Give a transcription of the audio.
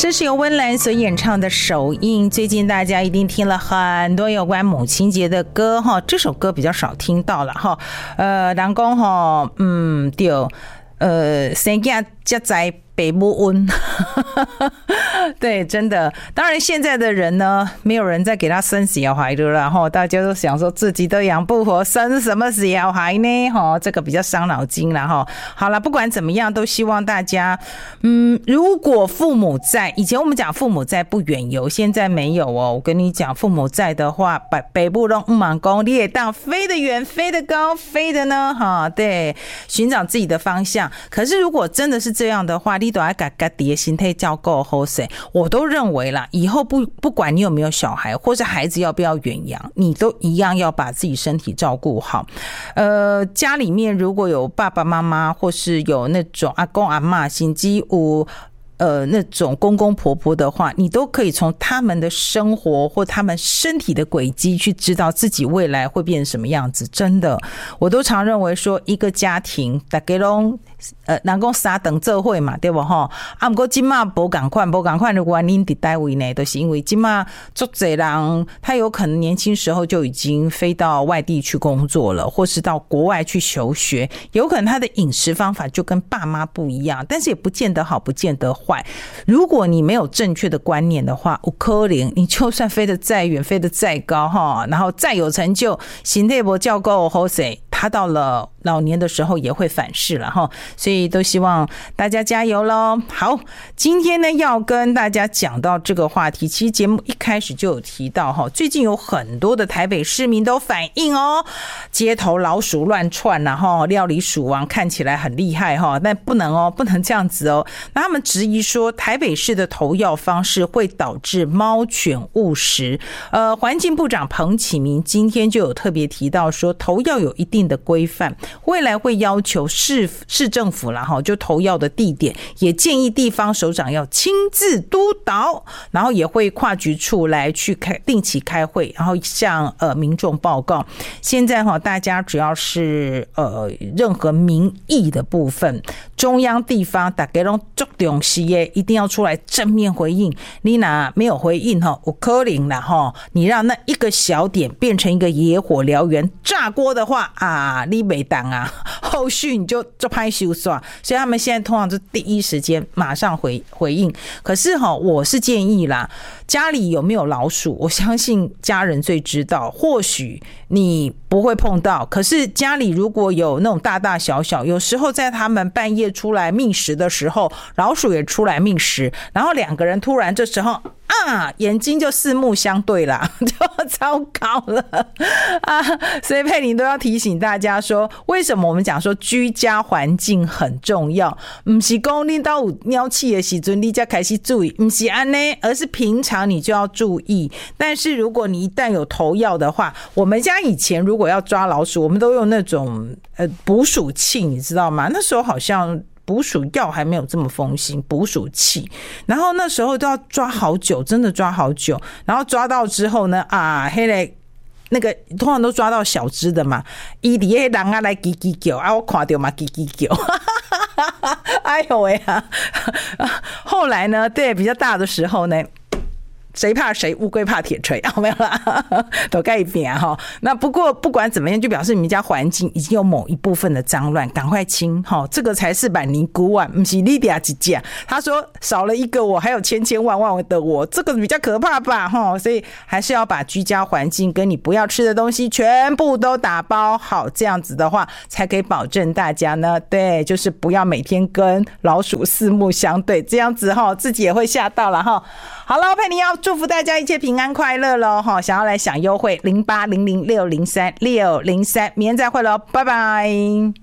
这是由温岚所演唱的首映。最近大家一定听了很多有关母亲节的歌哈，这首歌比较少听到了哈。人讲哈，对，生囝才知北母温，对，真的。当然，现在的人呢，没有人再给他生小孩的了，然后大家都想说自己都养不活，生什么小孩呢？哈，这个比较伤脑筋了哈。好了，不管怎么样，都希望大家，如果父母在，以前我们讲父母在不远游，现在没有哦。我跟你讲，父母在的话，北部都忙工，你也当飞得远、飞得高、飞的呢，哈，对，寻找自己的方向。可是如果真的是这样的话，你都要给自己的身体照顾好势。我都认为啦，以后不管你有没有小孩，或是孩子要不要远洋，你都一样要把自己身体照顾好。家里面如果有爸爸妈妈，或是有那种阿公阿嬷，甚至有那种公公婆婆的话，你都可以从他们的生活或他们身体的轨迹去知道自己未来会变成什么样子。真的，我都常认为说，一个家庭大家都人讲三等做伙嘛，对不哈？不过现在不同款的原因在哪位呢？就是因为现在很多人他有可能年轻时候就已经飞到外地去工作了，或是到国外去求学，有可能他的饮食方法就跟爸妈不一样，但是也不见得好，不见得坏。如果你没有正确的观念的话，有可能你就算飞得再远，飞得再高哈，然后再有成就，身体不照顾好势，他到了老年的时候也会反噬了哈。所以都希望大家加油咯。好，今天呢要跟大家讲到这个话题，其实节目一开始就有提到哈，最近有很多的台北市民都反映哦，街头老鼠乱窜啦哈，料理鼠王看起来很厉害哈，但不能这样子哦。那他们质疑说，台北市的投药方式会导致猫犬误食。环境部长彭启明今天就有特别提到说，投药有一定的规范，未来会要求市政府啦哈，就投药的地点，也建议地方首长要亲自督导，然后也会跨局处来去定期开会，然后向民众报告。现在哈，大家只要是任何民意的部分，中央地方大家都很重视耶，一定要出来正面回应。你哪没有回应哈，有可能啦哈，你让那一个小点变成一个野火燎原炸锅的话啊，你没当啊，后续你就拍手耍。所以他们现在通常是第一时间马上回应。可是哈，我是建议啦，家里有没有老鼠，我相信家人最知道。或许你不会碰到，可是家里如果有那种大大小小，有时候在他们半夜出来觅食的时候，老鼠也出来觅食，然后两个人突然这时候眼睛就四目相对啦，就糟糕了啊！所以佩玲都要提醒大家说，为什么我们讲说居家环境很重要？不是说你到有鸟气的时候你才开始注意，不是这样，而是平常你就要注意。但是如果你一旦有投药的话，我们家以前如果要抓老鼠，我们都用那种捕鼠器，你知道吗？那时候好像捕鼠药还没有这么风行，捕鼠器，然后那时候都要抓好久，真的抓好久，然后抓到之后呢，黑嘞。那个通常都抓到小只的嘛，伊底下人啊来叽叽叫啊，我看到嘛叽叽叫，哎呦喂啊！后来呢，对比较大的时候呢。谁怕谁，乌龟怕铁锤，没有啦，都该变哈。那不过不管怎么样，就表示你们家环境已经有某一部分的脏乱，赶快清哈。这个才是板尼古碗，不是莉迪亚姐姐。他说少了一个我，还有千千万万的我，这个比较可怕吧哈。所以还是要把居家环境跟你不要吃的东西全部都打包好，这样子的话才可以保证大家呢，对，就是不要每天跟老鼠四目相对，这样子哈，自己也会吓到了哈。好了，佩妮要祝福大家一切平安快乐咯齁，想要来享优惠0800603603，明天再会咯，拜拜。